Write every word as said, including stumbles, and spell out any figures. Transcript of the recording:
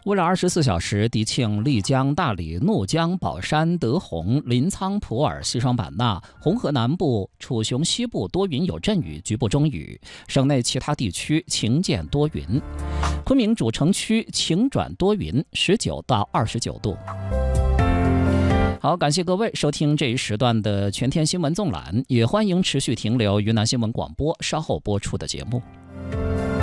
未来二十四小时，迪庆、丽江、大理、怒江、宝山、德宏、临沧、普洱、西双版纳、红河南部、楚雄西部多云有阵雨，局部中雨。省内其他地区晴见多云。昆明主城区晴转多云，十九到二十九度。好，感谢各位收听这一时段的全天新闻纵览，也欢迎持续停留云南新闻广播稍后播出的节目。